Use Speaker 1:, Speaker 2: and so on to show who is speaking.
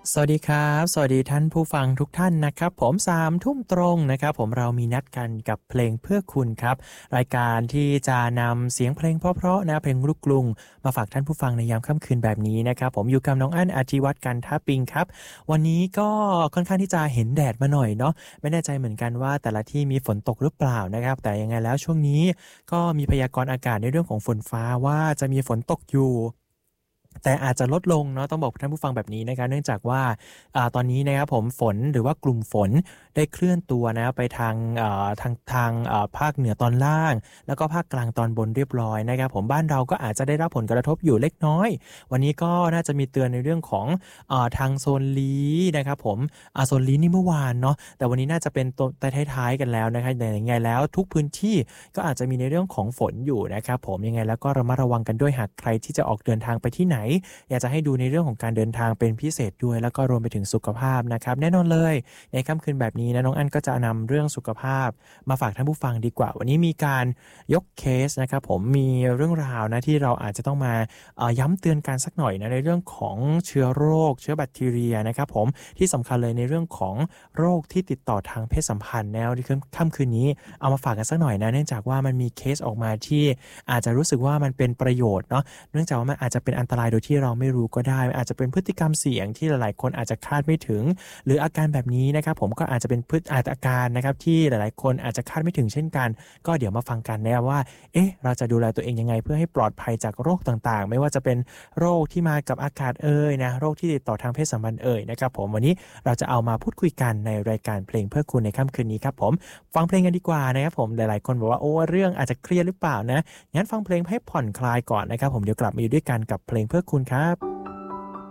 Speaker 1: สวัสดีครับสวัสดีท่านผู้ฟังทุกท่านนะครับผม3ทุ่มตรงนะครับผมเรามีนัดกันกับเพลงเพื่อคุณครับรายการที่จะนำเสียงเพลงเพราะๆนะเพลงลูกกรุงมาฝากท่านผู้ฟังในยามค่ำคืนแบบนี้นะครับผมอยู่กับน้องอั้นอาชีวัตรกันทปิงครับวันนี้ก็ค่อนข้างที่จะเห็นแดดมาหน่อยเนาะไม่แน่ใจเหมือนกันว่าแต่ละที่มีฝนตกหรือเปล่านะครับแต่ยังไงแล้วช่วงนี้ก็มีพยากรณ์อากาศในเรื่องของฝนฟ้าว่าจะมีฝนตกอยู่แต่อาจจะลดลงเนาะต้องบอกท่านผู้ฟังแบบนี้นะครับเนื่องจากว่าตอนนี้นะครับผมฝนหรือว่ากลุ่มฝนได้เคลื่อนตัวนะไปทางภาคเหนือตอนล่างแล้วก็ภาคกลางตอนบนเรียบร้อยนะครับผมบ้านเราก็อาจจะได้รับผลกระทบอยู่เล็กน้อยวันนี้ก็น่าจะมีเตือนในเรื่องของทางโซนลี้นะครับผมโซนลี้นี่เมื่อวานเนาะแต่วันนี้น่าจะเป็นตัวท้ายๆกันแล้วนะครับแต่ยังไงแล้วทุกพื้นที่ก็อาจจะมีในเรื่องของฝนอยู่นะครับผมยังไงแล้วก็ระมัดระวังกันด้วยหากใครที่จะออกเดินทางไปที่ไหนอยากจะให้ดูในเรื่องของการเดินทางเป็นพิเศษด้วยแล้วก็รวมไปถึงสุขภาพนะครับแน่นอนเลยในค่ำคืนแบบนี้นะน้องอั้นก็จะนำเรื่องสุขภาพมาฝากท่านผู้ฟังดีกว่าวันนี้มีการยกเคสนะครับผมมีเรื่องราวนะที่เราอาจจะต้องมาย้ำเตือนกันสักหน่อยนะในเรื่องของเชื้อโรคเชื้อแบคทีเรียนะครับผมที่สำคัญเลยในเรื่องของโรคที่ติดต่อทางเพศสัมพันธ์แนวที่ค่ำคืนนี้เอามาฝากกันสักหน่อยนะเนื่องจากว่ามันมีเคสออกมาที่อาจจะรู้สึกว่ามันเป็นประโยชน์เนาะเนื่องจากว่ามันอาจจะเป็นอันตรายโดยที่เราไม่รู้ก็ได้อาจจะเป็นพฤติกรรมเสี่ยงที่หลายๆคนอาจจะคาดไม่ถึงหรืออาการแบบนี้นะครับผมก็อาจจะเป็นอาการนะครับที่หลายๆคนอาจจะคาดไม่ถึงเช่นกันก็เดี๋ยวมาฟังกันนะครับว่าเราจะดูแลตัวเองยังไงเพื่อให้ปลอดภัยจากโรคต่างๆไม่ว่าจะเป็นโรคที่มากับอากาศนะโรคที่ติดต่อทางเพศสัมพันธ์นะครับผมวันนี้เราจะเอามาพูดคุยกันในรายการเพลงเพื่อคุณในค่ำคืนนี้ครับผมฟังเพลงกันดีกว่านะครับผมหลายๆคนบอกว่าโอ้เรื่องอาจจะเครียดหรือเปล่านะงั้นฟังเพลงให้ผ่อนคลายก่อนนะครับผมเดี๋ยวกลับมาอยู่ด้วยกันกับเพลงเพื่อคุณครับ